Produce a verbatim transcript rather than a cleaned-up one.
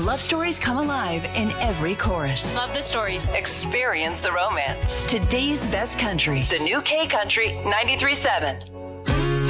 love stories come alive in every chorus. Love the stories. Experience the romance. Today's best country. The new K Country ninety-three point seven.